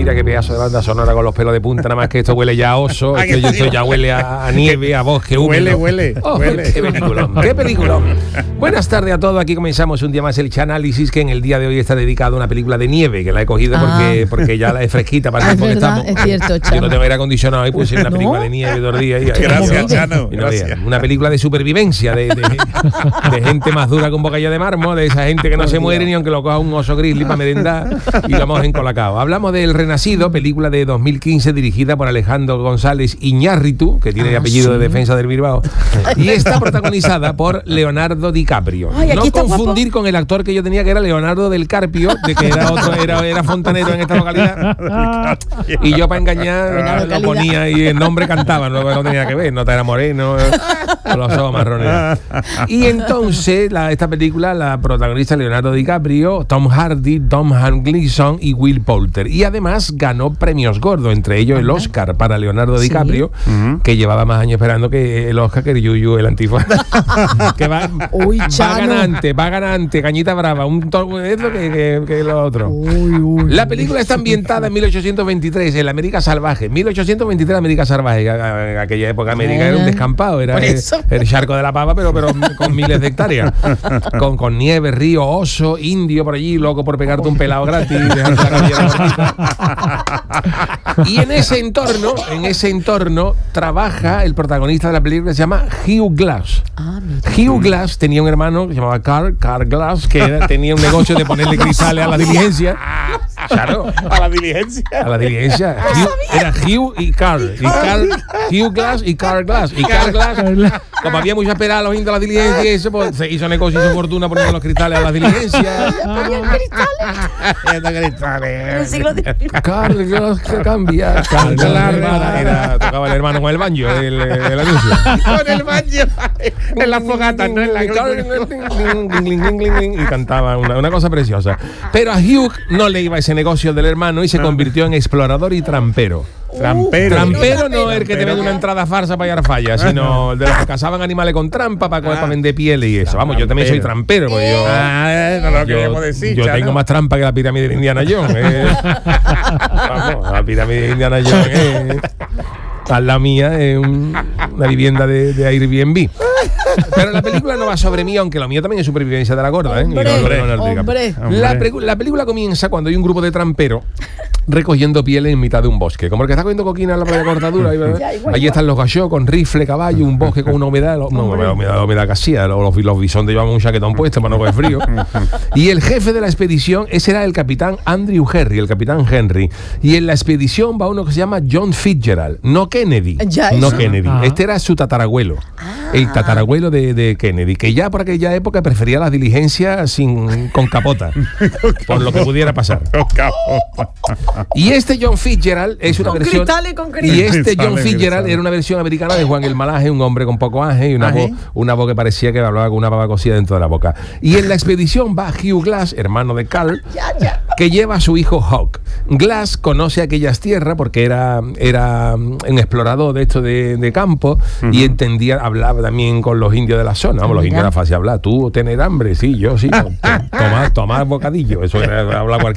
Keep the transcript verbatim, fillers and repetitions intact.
mira qué pedazo de banda sonora con los pelos de punta, nada más que esto huele ya a oso, esto, esto ya huele a, a nieve, a bosque húmedo. Huele, huele, oh, huele. Qué película, qué película. Buenas tardes a todos, aquí comenzamos un día más el Chanálisis, que en el día de hoy está dedicado a una película de nieve, que la he cogido ah. porque, porque ya la es fresquita para ah, el tiempo que verdad, estamos. Es cierto, Chano. Yo no tengo aire acondicionado y puse una película ¿No? de nieve dos días. Y, gracias, y, Chano, y no gracias. veía. Una película de supervivencia, de, de, de gente más dura que un bocadillo de mármol, de esa gente que no se muere ni aunque lo coja un oso grizzly para merendar y lo mojen con la cava. Hablamos de El Renacido, película de dos mil quince dirigida por Alejandro González Iñárritu, que tiene ah, apellido sí. de defensa del Bilbao, y está protagonizada por Leonardo DiCaprio. Ay, no confundir guapo. con el actor que yo tenía, que era Leonardo del Carpio, de que era otro, era, era fontanero en esta localidad. Y yo para engañar lo ponía y el nombre cantaba, no, no tenía que ver, no era moreno, con los ojos marrones. Y entonces la, esta película la protagoniza Leonardo DiCaprio, Tom Hardy, Tom Gleason y Will Poulter. Y además ganó premios gordos, entre ellos el Oscar para Leonardo DiCaprio, sí. uh-huh. que llevaba más años esperando que el Oscar que el Yuyu, el antifaz. que va, uy, va ganante, va ganante, cañita brava, un to- es lo que, que, que lo otro. Uy, uy. La película está ambientada en mil ochocientos veintitrés, en la América salvaje. mil ochocientos veintitrés, América salvaje. En aquella época América era un descampado, era el, el charco de la pava, pero, pero con miles de hectáreas. Con, con nieve, río, oso, indio por allí, loco por pegarte un pelado gratis. Y en ese entorno, en ese entorno, trabaja el protagonista de la película, que se llama Hugh Glass. Ah, Hugh Glass tenía un hermano que se llamaba Carl, Carl Glass, que era, tenía un negocio de ponerle cristales a la diligencia. Claro. A la diligencia. A la diligencia. Hugh, era Hugh y Carl. Y Carl, Hugh Glass y Carl Glass. Y Carl Glass, como había mucha esperada a los indios de la diligencia y eso, pues se hizo negocio, hizo fortuna poniendo los cristales a la diligencia. Ponían cristales. cristales. Carl Glass que cambia. Carl Glass era, era, tocaba el hermano con el banjo, el, el anuncio. Con el banjo. En la fogata, no en la y cantaba una, una cosa preciosa. Pero a Hugh no le iba ese negocio del hermano y se convirtió en explorador y trampero. Trampero. Trampero no es el que te vende una entrada farsa para hallar fallas, sino de los que cazaban animales con trampa para, para vender pieles y eso. Vamos, yo también soy trampero. Porque yo, ah, no lo queríamos decir. Yo tengo más trampa que la pirámide de Indiana Jones. Eh. Vamos, la pirámide de Indiana Jones. Eh. A la mía es un, una vivienda de, de Airbnb. Pero la película no va sobre mí, aunque lo mío también es supervivencia de la gorda. Hombre, ¿eh? hombre, no, hombre. La, pre- la película comienza cuando hay un grupo de tramperos recogiendo pieles en mitad de un bosque. Como el que está cogiendo coquina en la playa cortadura. Allí están los gachos con rifle, caballo, un bosque con una humedad. No, no humedad, humedad, humedad casía. Los, los bisontes llevaban un chaquetón puesto para no coger frío. Y el jefe de la expedición, ese era el capitán Andrew Henry, el capitán Henry. Y en la expedición va uno que se llama John Fitzgerald, no Kennedy. Ya, no eso. Kennedy. Ah. Este era su tatarabuelo. Ah. El tatarabuelo de, de Kennedy, que ya por aquella época prefería las diligencias sin, con capota, por lo que pudiera pasar. Y este John Fitzgerald es una con versión. Cristales, con Y este John cristales, Fitzgerald cristales. era una versión americana de Juan el Malaje, un hombre con poco aje y una voz, una voz que parecía que hablaba con una baba cosida dentro de la boca. Y en la expedición va Hugh Glass, hermano de Carl, Ya, ya. que lleva a su hijo Hawk. Glass conoce aquellas tierras porque era, era un explorador de esto de, de campo uh-huh. y entendía, hablaba también con los indios de la zona. Vamos, los indios era fácil hablar. Tú tener hambre, sí, yo sí. Tomar, tomar bocadillo, eso era hablar cualquiera.